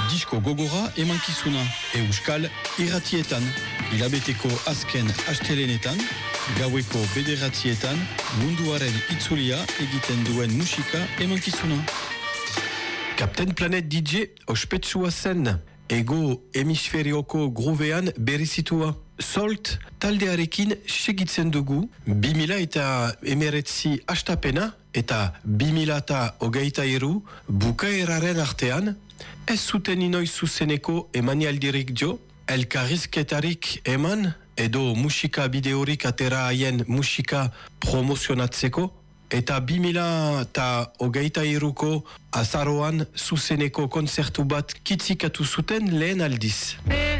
Disko gogora emankizuna, euskal irratietan. Hilabeteko azken astelenetan, gaueko bederatzietan, munduaren itzulia egiten duen musika emankizuna. Captain Planet DJ ospetsua zen, ego hemisferioko gruvean berizitua. Solt taldearekin segitzen dugu, 2019 hastapena eta 2023 bukaeraren artean, ez zuten inoiz zuzeneko emanialdirik jo, elkarrizketarik eman edo musika bideorik atera haien musika promozionatzeko, eta 2023ko azaroan zuzeneko konzertu bat kitzikatu zuten lehen aldiz.